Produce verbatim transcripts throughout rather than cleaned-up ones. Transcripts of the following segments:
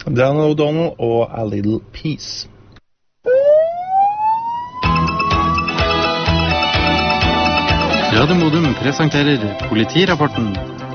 Dan O'Donnell og A Little Peace. Radio Modum presenterer Politirapporten.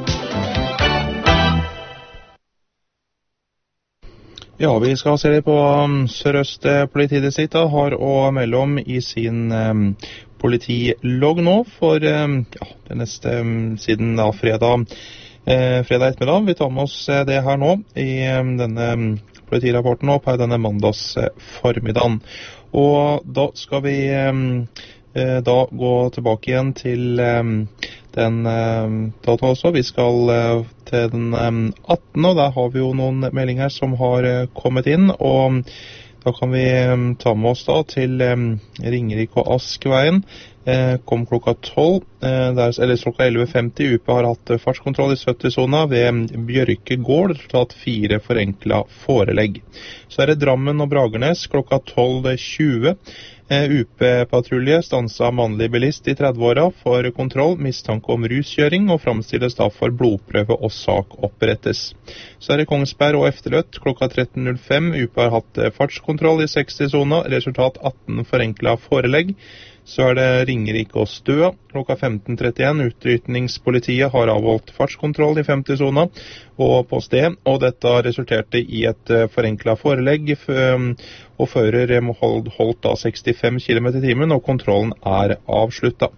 Ja, vi skal se litt på um, Sør-Øst politidistrikt har å melde om i sin um, politilogg nå for um, ja, det neste um, siden da fredag, eh, fredag ettermiddag. Vi tar med oss eh, det her nå i um, denne um, politirapporten nå på denne mandags eh, formiddagen. Og da skal vi um, eh, da gå tilbake igjen til um, den um, datoen også. Vi skal uh, til den um, attende, og der har vi jo noen meldinger som har uh, kommet inn, og da kan vi um, ta med oss da til um, Ringerike og Askveien. Eh, kom klokka tolv, eh, der, eller klokka elleve femti. U P har hatt uh, fartskontroll i sytti-sona ved Bjørke gård, tatt fire forenkla forelegg. Så er det Drammen og Bragernes klokka tolv tjue. U P-patrulje stansa mannlig bilist i tredve-åra for kontroll, mistanke om ruskjøring, og framstilles da for blodprøve og sak opprettes. Så er det Kongsberg og Efterløtt klokka tretten null fem. U P har hatt fartskontroll i seksti-sona, resultat atten forenkla forelegg. Så er det Ringerike og Støa klokka femten trettien. Utrykningspolitiet har avholdt fartskontroll i femti-sona og på sted, og dette resulterte i et forenkla forelegg, og fører holdt da sekstifem kilometer i timen, og kontrollen er avsluttet.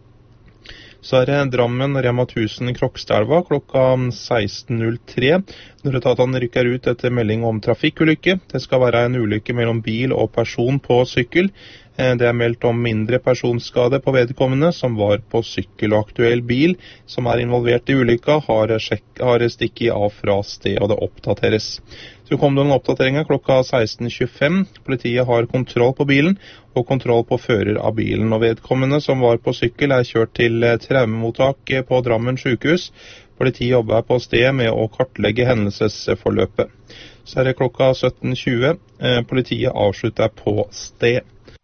Så er det Drammen og Rema tusen Krokstadelva klokka seksten null tre. Nødetatene rykker ut etter melding om trafikkulykke. Det skal være en ulykke mellom bil og person på sykkel. Det er meldt om mindre personskade på vedkommende som var på sykkel, og aktuell bil som er involvert i ulykka har, sjekk, har stikket av fra sted, og det oppdateres. Så kom det en oppdatering klokka seksten tjuefem. Politiet har kontroll på bilen og kontroll på fører av bilen, og vedkommende som var på sykkel er kjørt til traumemottak på Drammen sykehus. Politiet jobber på sted med å kartlegge hendelsesforløpet. Så er det klokka sytten tjue. Politiet avslutter på sted.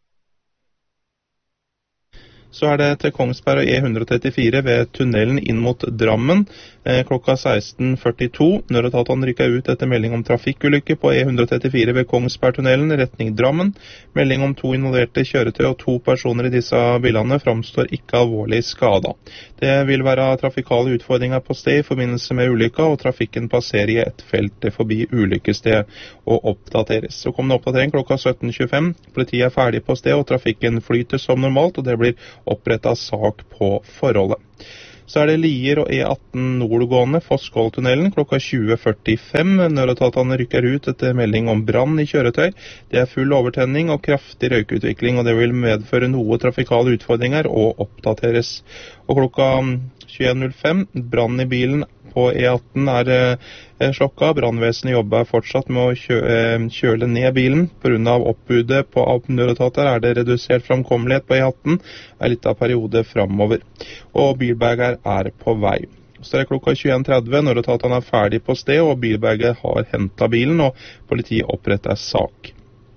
Så er det til Kongsberg og E ett trettifire ved tunnelen inn mot Drammen eh, klokka seksten førtito. Nødetatene rykker ut etter melding om trafikkulykke på E ett trettifire ved Kongsbergtunnelen retning Drammen. Melding om to involverte kjøretøy og to personer i disse bilene framstår ikke alvorlig skada. Det vil være trafikale utfordringer på sted i forbindelse med ulykka, og trafikken passerer i et felt forbi ulykkested og oppdateres. Så kom det oppdatering klokka sytten tjuefem. Politiet er ferdig på sted, og trafikken flyter som normalt, og det blir opprettet sak på forholdet. Så er det Lier og E atten nordgående Fosskoltunnelen klokka tjue førtifem. Nødetatene rykker ut etter melding om brann i kjøretøy. Det er full overtenning og kraftig røykutvikling, og det vil medføre noe trafikale utfordringer og oppdateres. Og klokka tjueen null fem, brann i bilen på E atten er eh, slokka. Brannvesenet jobber fortsatt med å kjø, eh, kjøle ned bilen. På grunn av oppbudet på nødetater er det redusert framkommelighet på E atten en liten periode fremover. Og bilberger er på vei. Så er det klokka tjueen tretti, nødetatene er ferdig på sted, og bilberger har hentet bilen, og politiet oppretter sak.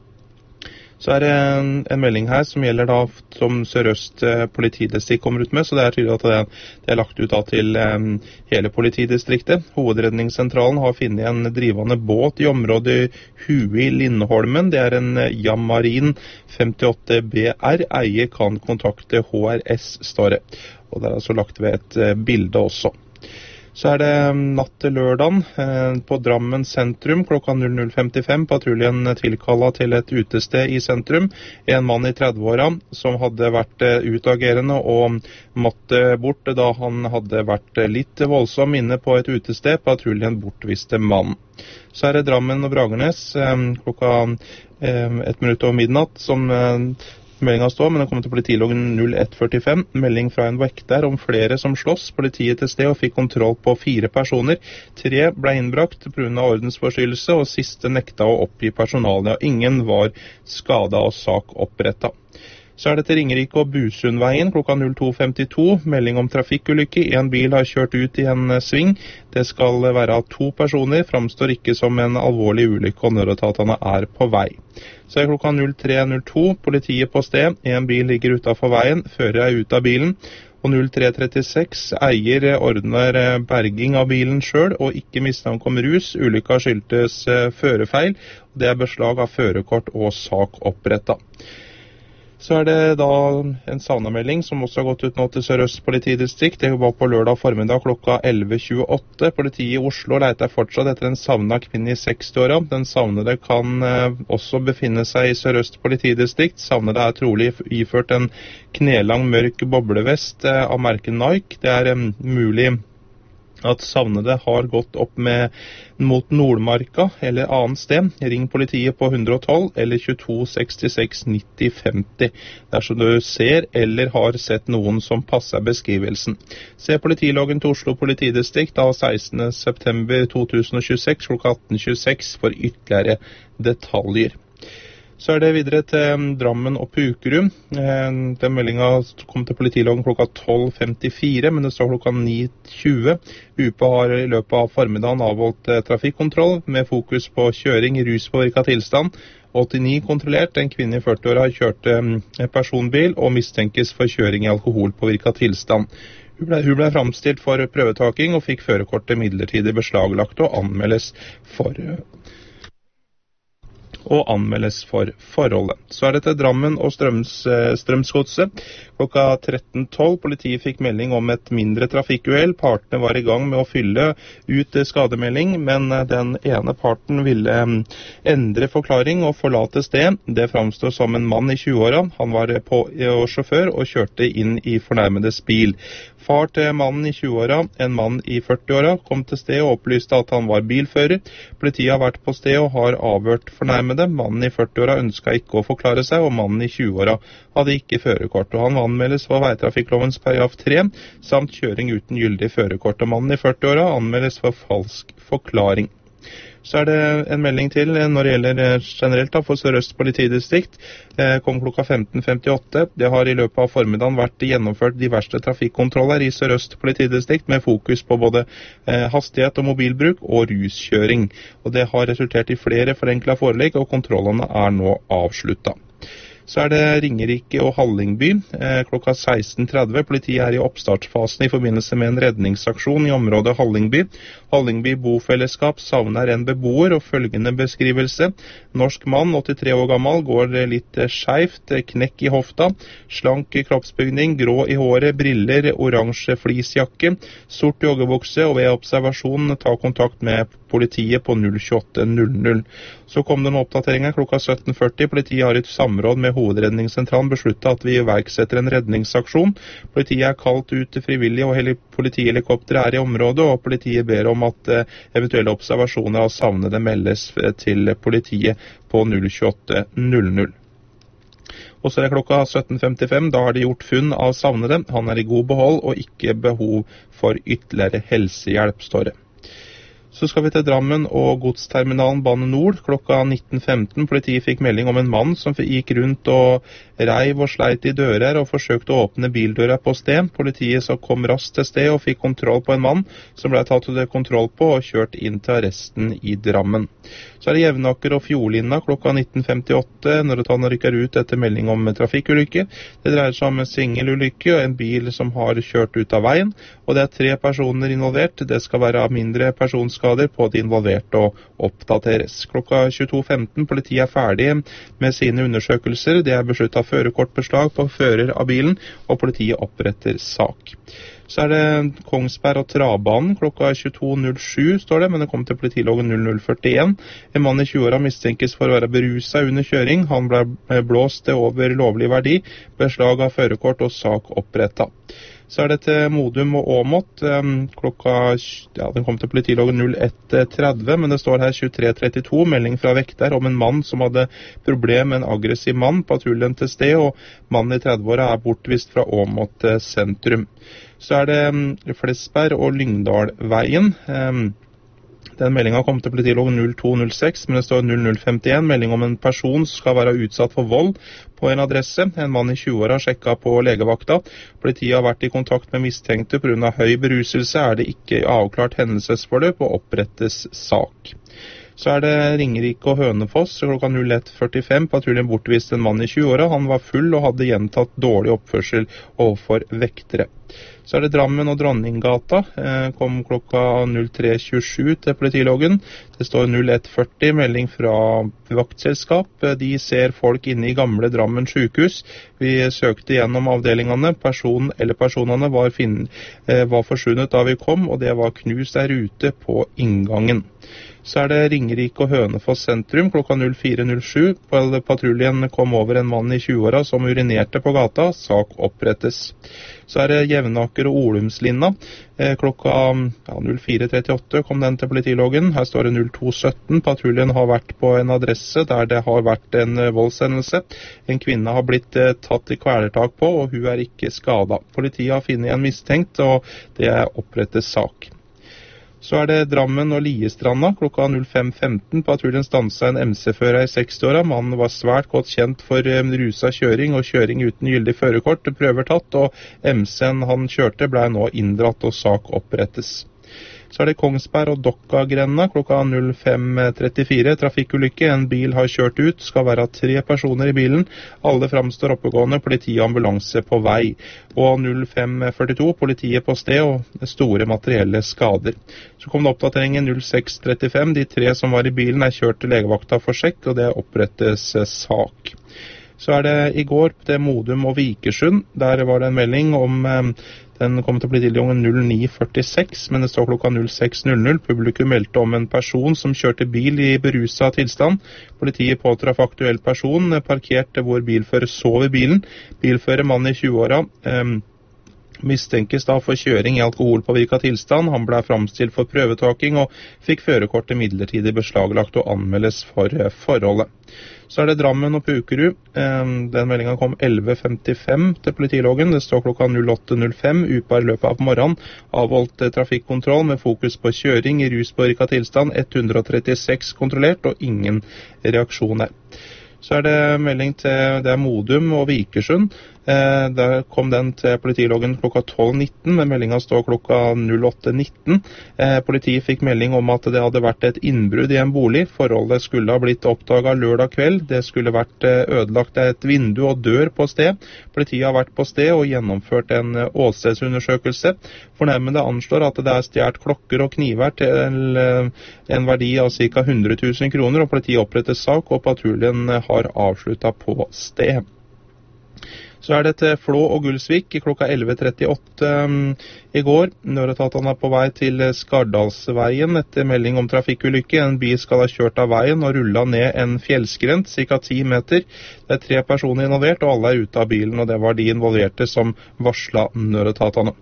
Så er det en, en melding her som gjelder da som Sør-Øst politidistrikt kommer ut med, så det er tydelig at det, det er lagt ut da til um, hele politidistriktet. Hovedredningssentralen har funnet en drivende båt i området Hui Lindholmen. Det er en Jamarin femtiåtte B R. Eier kan kontakte H R S, står det. Og det er altså lagt ved et uh, bilde også. Så er det natt til lørdagen eh, på Drammen sentrum klokka null null femtifem. Patruljen tilkallet til et utested i sentrum. En mann i tredve-åra som hadde vært eh, utagerende og måtte bort da han hadde vært litt voldsom inne på et utested. Patruljen bortviste mannen. Så er det Drammen og Bragernes eh, klokka eh, ett minutt over midnatt som eh, meldingen står, men det kommer til politiloggen null ett førtifem. Melding fra en vekter om flere som slåss. Politiet til sted og fikk kontroll på fire personer. Tre ble innbrakt på grunn av ordensforstyrrelse, og siste nekta å oppgi personalet. Ingen var skadet og sak opprettet. Så er det til Ringerike og Busundveien klokka null to femtito. Melding om trafikkulykke. En bil har kjørt ut i en sving. Det skal være to personer. Framstår ikke som en alvorlig ulykke, og nødetatene er på vei. Så er klokka null tre null to. Politiet på sted. En bil ligger utenfor veien. Fører er ut av bilen. Og null tre trettiseks, eier ordner berging av bilen selv, og ikke mistanke om rus. Ulykka skyldtes førerfeil. Det er beslag av førerkort og sak opprettet. Så er det da en savnemelding som også har gått ut nå til Sør-Øst politidistrikt. Det var på lørdag formiddag klokka elleve tjueåtte. Politiet i Oslo leter fortsatt etter en savnet kvinne i seksti-åra. Den savnede kan eh, også befinne seg i Sør-Øst politidistrikt. Savnede er trolig iført en knelang mørk boblevest eh, av merket Nike. Det er eh, mulig at savnede har gått opp med, mot Nordmarka eller annet sted. Ring politiet på ett ett to eller tjueto sekstiseks nitti femti dersom du ser eller har sett noen som passer beskrivelsen. Se politiloggen til Oslo politidistrikt av sekstende september to tusen og tjueseks klokka atten tjueseks for ytterligere detaljer. Så er det videre til Drammen og Pukerud. Den meldingen kom til politiloggen klokka tolv femtifire, men det står klokka ni tjue. U P A har i løpet av formiddagen avholdt trafikkontroll med fokus på kjøring i ruspåvirket tilstand. åttini kontrollert. En kvinne i førti-åra kjørte personbil og mistenkes for kjøring i alkoholpåvirket tilstand. Hun ble, hun ble framstilt for prøvetaking og fikk førerkortet midlertidig beslaglagt og anmeldes for og anmeldes for forholdet. Så er det til Drammen og Strøms, Strømsgodset. Klokka tretten tolv politiet fikk melding om et mindre trafikkuhell. Partene var i gang med å fylle ut skademelding, men den ene parten ville endre forklaring og forlate sted. Det framstår som en mann i tjue-åra. Han var på sjåfør og kjørte inn i fornærmedes bil. Far til mannen i tjue-åra, en mann i førti-åra, kom til sted og opplyste at han var bilfører. Politiet har vært på sted og har avhørt fornærmede. Mannen i førti-åra ønsket ikke å forklare seg, og mannen i tjue-åra hadde ikke førerkort. Og han anmeldes for veitrafikklovens paragraf tre, samt kjøring uten gyldig førerkort. Og mannen i førti-åra anmeldes for falsk forklaring. Så er det en melding til når det gjelder generelt da, for Sør-Øst politidistrikt. Eh, kom klokka femten femtiåtte. Det har i løpet av formiddagen vært gjennomført diverse trafikkontroller i Sør-Øst politidistrikt med fokus på både eh, hastighet og mobilbruk og ruskjøring. Og det har resultert i flere forenklet forelegg, og kontrollene er nå avsluttet. Så er det Ringerike og Hallingby eh, klokka seksten tretti. Politiet er i oppstartsfasen i forbindelse med en redningsaksjon i området Hallingby. Hallingby bofellesskap savner en beboer, og følgende beskrivelse. Norsk mann, åttitre år gammel, går litt skjevt, knekk i hofta, slank kroppsbygning, grå i håret, briller, oransje fleecejakke, sort joggebukse, og ved observasjon ta kontakt med politiet på null tjueåtte null null. Så kom den oppdateringen klokka sytten førti. Politiet har i samråd med hovedredningssentralen besluttet at vi iverksetter en redningsaksjon. Politiet er kalt ut til frivillige, og heli- politihelikoptere er i området, og politiet ber om at eh, eventuelle observasjoner av savnede meldes til politiet på null tjueåtte null null. Og så er det klokka sytten femtifem. Da har de gjort funn av savnede. Han er i god behold og ikke behov for ytterligere helsehjelp, står det. Så skal vi til Drammen og godsterminalen Bane Nord klokka nitten femten. Politiet fikk melding om en mann som gikk rundt og reiv og sleit i dører og forsøkte å åpne bildøra på sted. Politiet så kom raskt til sted og fikk kontroll på en mann som ble tatt til kontroll på og kjørt inn til arresten i Drammen. Så er det Jevnaker og Fjordlinna klokka nitten femtiåtte når det rykker ut etter melding om trafikkulykke. Det dreier seg om en singelulykke og en bil som har kjørt ut av veien, og det er tre personer involvert. Det skal være mindre personskader på de involverte og oppdateres. Klokka tjueto femten, politiet er ferdig med sine undersøkelser. Det er besluttet førerkortbeslag på fører av bilen, og politiet oppretter sak. Så er det Kongsberg og Travbanen klokka tjueto null sju, står det, men det kom til politiloggen null null førtien. En mann i tjue-åra mistenkes for å være beruset under kjøring. Han ble blåst over lovlig verdi, beslag av førerkort og sak opprettet. Så er det til Modum og Åmot, klokka, ja, den kom til politiloggen null ett tretti, men det står her tjuetre trettito, melding fra vekter om en mann som hadde problem med en aggressiv mann, patruljen til sted, og mannen i tretti-åra er bortvist fra Åmot sentrum. Så er det Flesberg og Lyngdalveien. Den meldingen kom til politiloggen null to null seks, men det står null null femtien, melding om en person som skal være utsatt for vold på en adresse. En mann i tjue-åra har sjekket på legevakta. Politiet har vært i kontakt med mistenkte på grunn av høy beruselse. Er det ikke avklart hendelsesforløp og opprettes sak. Så er det Ringerike og Hønefoss klokka null ett førtifem. Patruljen bortviste en mann i tjue-åra. Han var full og hadde gjentatt dårlig oppførsel overfor vektere. Så er det Drammen og Dronninggata, eh, kom klokka null tre tjuesju til politiloggen. Det står null ett førti, melding fra vaktselskap. De ser folk inne i gamle Drammen sykehus. Vi søkte gjennom avdelingene. Personen eller personene var, finn, eh, var forsvunnet da vi kom, og det var knust der ute på inngangen. Så er det Ringerike og Hønefoss sentrum klokka null fire null sju. Patruljen kom over en mann i tjue-åra som urinerte på gata. Sak opprettes. Så er det Jevnaker og Olumslinna. Eh, klokka ja, null fire trettiåtte kom den til politiloggen. Her står det null to sytten. Patruljen har vært på en adresse der det har vært en eh, voldshendelse. En kvinne har blitt eh, tatt i kvelertak på, og hun er ikke skadet. Politiet har funnet en mistenkt, og det er opprettet sak. Så er det Drammen og Liestranda klokka null fem femten. Patruljen stanset en M C-fører i seksti-åra. Mannen var svært godt kjent for um, rusa kjøring og kjøring uten gyldig førerkort. Prøver tatt, og M C-en han kjørte ble nå inndratt og sak opprettes. Så er det Kongsberg og Dokka-grenda klokka null fem trettifire. Trafikkulykke. En bil har kjørt ut. Skal være tre personer i bilen. Alle framstår oppegående. Politi og ambulanse på vei. Og null fem førtito. Politiet på sted og store materielle skader. Så kom det oppdateringen null seks trettifem. De tre som var i bilen er kjørt til legevakta for sjekk, og det opprettes sak. Så er det i går til Modum og Vikersund. Der var det en melding om eh, den kom til politiloggen null ni førtiseks, men det står klokka null seks null null. Publikum meldte om en person som kjørte bil i berusa tilstand. Politiet påtraff aktuell person, parkerte hvor bilfører sov i bilen. Bilfører mann i tjue-åra. Eh, mistenkes da for kjøring i alkoholpåvirka tilstand. Han ble framstilt for prøvetaking og fikk førerkortet midlertidig beslaglagt og anmeldes for forholdet. Så er det Drammen og Pukerud. Den meldingen kom elleve femtifem til politiloggen. Det står klokka null åtte null fem. Upa i løpet av morgenen avholdt trafikkontroll med fokus på kjøring i ruspåvirka tilstand. ett hundre trettiseks kontrollert og ingen reaksjoner. Så er det melding til det er Modum og Vikersund. Eh, der kom den til politiloggen klokka tolv nitten, men meldingen står klokka null åtte nitten. Eh, politiet fikk melding om at det hadde vært et innbrudd i en bolig. Forholdet skulle ha blitt oppdaget lørdag kveld. Det skulle vært ødelagt et vindu og dør på sted. Politiet har vært på sted og gjennomført en åstedsundersøkelse. Fornærmede anslår at det er stjålet klokker og kniver til en verdi av ca. hundre tusen kroner, og politiet oppretter sak, og patruljen har avsluttet på sted. Så er det til Flå og Gulsvik klokka elleve trettiåtte um, i går. Nødetatene er på vei til Skardalsveien etter melding om trafikkulykke. En bil skal ha kjørt av veien og rullet ned en fjellskrent, ca. ti meter. Det er tre personer involvert, og alle er ute av bilen, og det var de involverte som varslet nødetatene.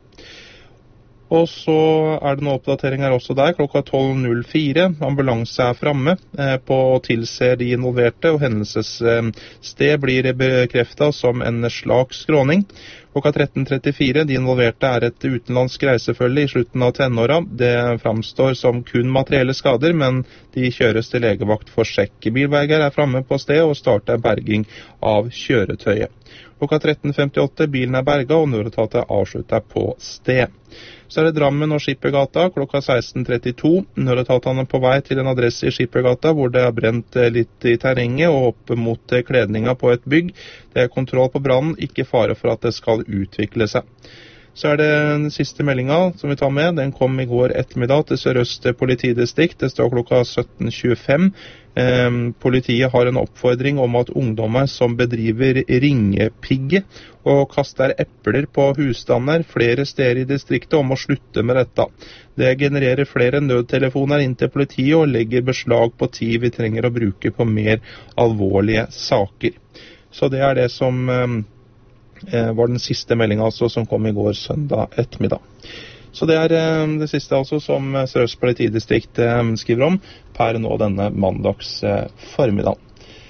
Og så er det noen oppdateringer også der, klokka tolv null fire. Ambulanse er fremme eh, på å tilse de involverte, og hendelsessted blir bekreftet som en slags skråning. Klokka tretten trettifire, de involverte er et utenlandsk reisefølge i slutten av tenåra. Det framstår som kun materielle skader, men de kjøres til legevakt for sjekk. Bilberger er fremme på sted og starter berging av kjøretøyet. Klokka tretten femtiåtte, bilen er berget, og nødetatet avslutter på sted. Så er det Drammen og Skippergata klokka seksten trettito. Nødetatene på vei til en adresse i Skippergata hvor det er brent litt i terrenget og opp mot kledninga på et bygg. Det er kontroll på brannen, ikke fare for at det skal utvikle seg. Så er det den siste meldingen som vi tar med. Den kom i går ettermiddag til Sør-Øst politidistrikt. Det står klokka sytten tjuefem. Eh, politiet har en oppfordring om at ungdommer som bedriver ringepigge og kaster epler på husstander flere steder i distriktet, om å slutte med dette. Det genererer flere nødtelefoner inn til politiet og legger beslag på tid vi trenger å bruke på mer alvorlige saker. Så det er det som eh, var den siste meldingen altså, som kom i går søndag ettermiddag. Så det er eh, det siste altså som Sør-Øst politidistrikt eh, skriver om per nå denne mandags eh, formiddag.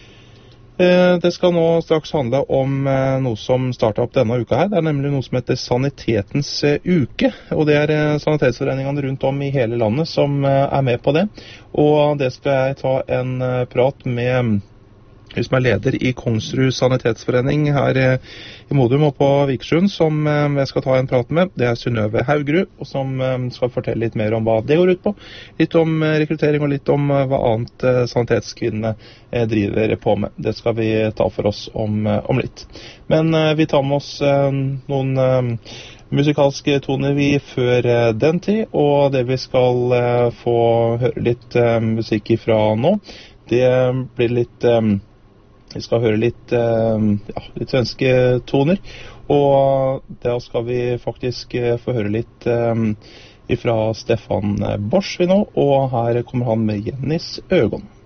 Eh, det skal nå straks handle om eh, noe som startet opp denne uka her. Det er nemlig noe som heter Sanitetens eh, uke, og det er eh, sanitetsforeningene rundt om i hele landet som eh, er med på det. Og det skal jeg ta en eh, prat med Hun som er leder i Kongsrud Sanitetsforening her i Modum og på Vikersund, som jeg skal ta en prat med. Det er Synnøve Haugerud, og som skal fortelle litt mer om hva det går ut på. Litt om rekruttering og litt om hva annet sanitetskvinnene driver på med. Det skal vi ta for oss om, om litt. Men vi tar med oss noen musikalske toner vi før den tid, og det vi skal få høre litt musikk ifra nå, det blir litt... Vi skal høre litt, ja, litt svenske toner, og da skal vi faktisk få høre litt ifra Stefan Borsch vi nå, og her kommer han med Jennys øgon.